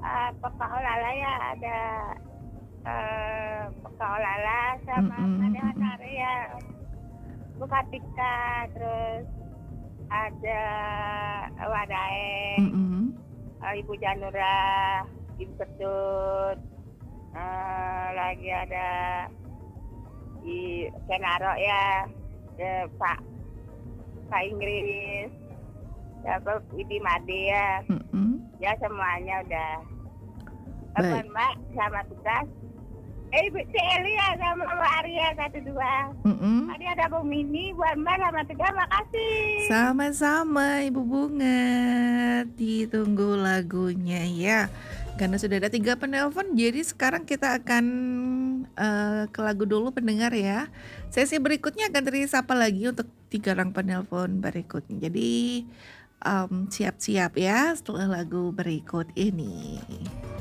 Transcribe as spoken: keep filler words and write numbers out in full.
eee, Peka Olala ya, ada, eee, Peka Olala sama Mhm ada mhm. nari yang Bu Kartika, terus ada Wadaeng, Mhm. eee, Ibu Janura, Ibu Ketut, eee, lagi ada I Kenaro ya, eee, Pak Pak Inggris, apa, Widi Made ya. Mhm. Ya semuanya udah. Telepon Baik. Mbak, selamat tugas. Eh, Ibu si Eli ya sama Mbak Arya satu, dua. Mhm. Tadi ada Bu Mini buat Mbak, selamat tugas, makasih. Sama-sama Ibu Bunga, ditunggu lagunya ya. Karena sudah ada tiga penelpon, jadi sekarang kita akan, eee, ke lagu dulu pendengar ya. Sesi berikutnya akan terisapa lagi untuk tiga orang penelpon berikutnya. Jadi, mmm, siap-siap ya setelah lagu berikut ini.